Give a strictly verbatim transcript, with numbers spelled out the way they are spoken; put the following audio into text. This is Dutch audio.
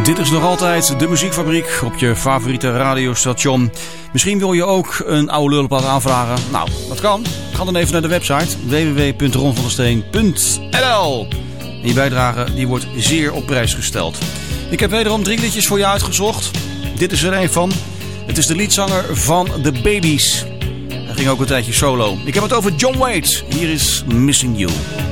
Dit is nog altijd de Muziekfabriek op je favoriete radiostation. Misschien wil je ook een oude lullenplaat aanvragen. Nou, dat kan. Ga dan even naar de website w w w punt ron van der steen punt n l. En je bijdrage die wordt zeer op prijs gesteld. Ik heb wederom drie liedjes voor je uitgezocht. Dit is er een van. Het is de liedzanger van The Babies. Hij ging ook een tijdje solo. Ik heb het over John Waite. Hier is Missing You.